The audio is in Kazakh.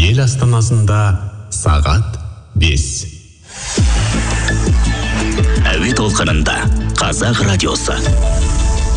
ел астанасында сағат 5. Әуе толқынында Қазақ радиосы.